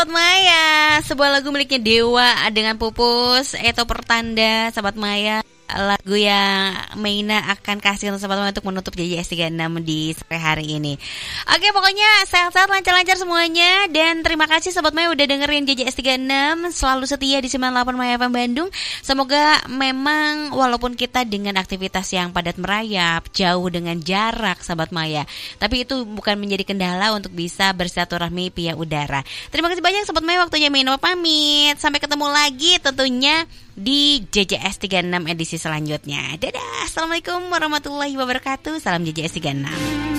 Sobat Maya, sebuah lagu miliknya Dewa dengan Pupus, Eto Pertanda, Sobat Maya. Lagu yang Meina akan kasih untuk Sobat Maya untuk menutup JJS 36 di sore hari ini. Oke, pokoknya sehat-sehat, lancar-lancar semuanya. Dan terima kasih Sobat Maya udah dengerin JJS 36. Selalu setia di 98 Maya FM Bandung. Semoga memang walaupun kita dengan aktivitas yang padat merayap, jauh dengan jarak Sobat Maya, tapi itu bukan menjadi kendala untuk bisa bersilaturahmi via udara. Terima kasih banyak Sobat Maya, waktunya Meina pamit. Sampai ketemu lagi tentunya di JJS 36 edisi selanjutnya. Dadah, Assalamualaikum warahmatullahi wabarakatuh. Salam JJS 36.